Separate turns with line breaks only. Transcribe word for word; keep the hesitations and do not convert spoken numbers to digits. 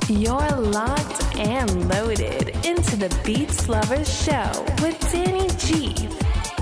You're locked and loaded into the Beats Lovers Show with Danny G